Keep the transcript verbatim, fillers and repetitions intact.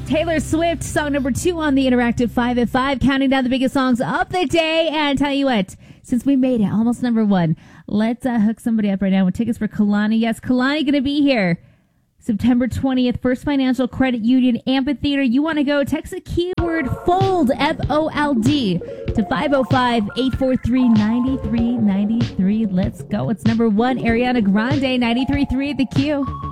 Taylor Swift, song number two on the Interactive five at five, counting down the biggest songs of the day. And tell you what, since we made it almost number one, let's uh, hook somebody up right now with tickets for Kalani. Yes, Kalani going to be here September twentieth, First Financial Credit Union Amphitheater. You want to go, text the keyword FOLD, F O L D, to five oh five, eight four three, nine three nine three. Let's go. It's number one, Ariana Grande, ninety-three point three at the Q.